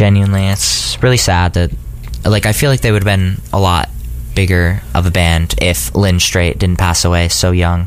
Genuinely, it's really sad that, like, I feel like they would have been a lot bigger of a band if Lynn Straight didn't pass away so young.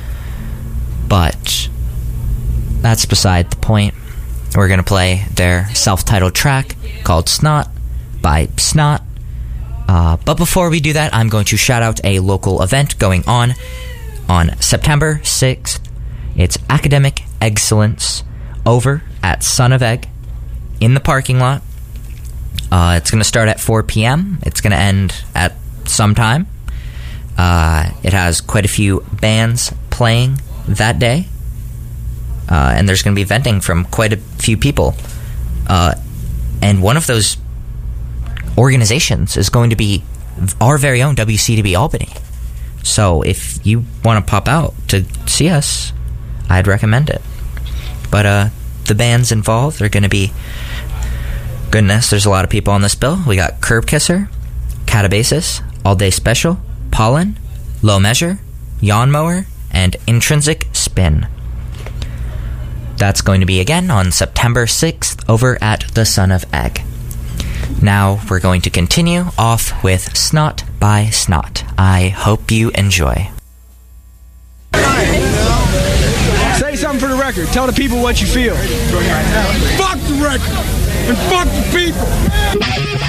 But that's beside the point. We're going to play their self-titled track called Snot by Snot. But before we do that, I'm going to shout out a local event going on September 6th. It's Academic Excellence over at Son of Egg in the parking lot. It's going to start at 4 p.m. It's going to end at some time. It has quite a few bands playing that day. And there's going to be venting from quite a few people. And one of those organizations is going to be our very own WCDB Albany. So if you want to pop out to see us, I'd recommend it. But the bands involved are going to be, goodness, there's a lot of people on this bill. We got Curb Kisser, Catabasis, All Day Special, Pollen, Low Measure, Yawn Mower, and Intrinsic Spin. That's going to be again on September 6th over at the Son of Egg. Now we're going to continue off with Snot by Snot. I hope you enjoy. Say something for the record. Tell the people what you feel. Fuck the record and fuck the people.